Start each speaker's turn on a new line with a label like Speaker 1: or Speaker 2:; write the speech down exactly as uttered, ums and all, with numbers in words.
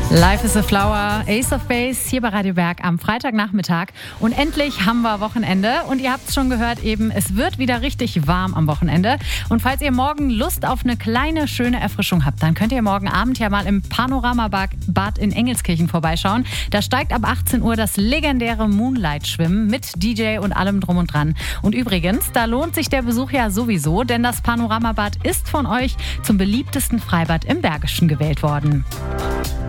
Speaker 1: Life is a Flower, Ace of Base hier bei Radio Berg am Freitagnachmittag. Und endlich haben wir Wochenende. Und ihr habt es schon gehört eben, es wird wieder richtig warm am Wochenende. Und falls ihr morgen Lust auf eine kleine, schöne Erfrischung habt, dann könnt ihr morgen Abend ja mal im Panorama-Bad in Engelskirchen vorbeischauen. Da steigt ab achtzehn Uhr das legendäre Moonlight-Schwimmen mit D J und allem drum und dran. Und übrigens, da lohnt sich der Besuch ja sowieso, denn das Panorama-Bad ist von euch zum beliebtesten Freibad im Bergischen gewählt worden.